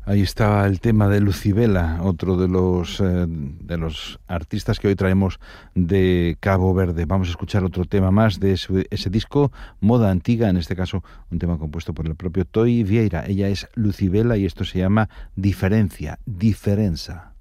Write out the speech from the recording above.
Ahí estaba el tema de Lucibela, otro de los artistas que hoy traemos de Cabo Verde. Vamos a escuchar otro tema más de ese disco, Moda Antiga, en este caso un tema compuesto por el propio Toy Vieira. Ella es Lucibela y esto se llama Diferencia, Diferenza.